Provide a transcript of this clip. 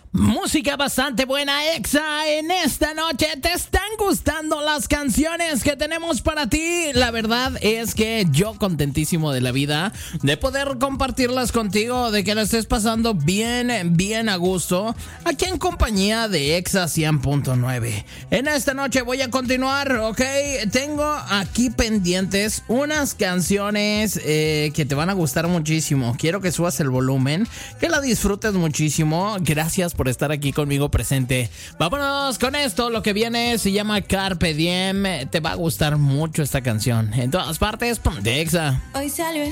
Música bastante buena, Exa, en esta noche. ¿Te están gustando las canciones que tenemos para ti? La verdad es que yo contentísimo de la vida de poder compartirlas contigo, de que la estés pasando bien a gusto aquí en compañía de Exa 100.9. En esta noche voy a continuar, ¿ok? Tengo aquí pendientes unas canciones que te van a gustar muchísimo. Quiero que subas el volumen, que la disfrutes muchísimo. Gracias por estar aquí conmigo presente. Vámonos con esto. Lo que viene se llama Carpe Diem. Te va a gustar mucho esta canción. En todas partes, ponte Exa. Hoy salió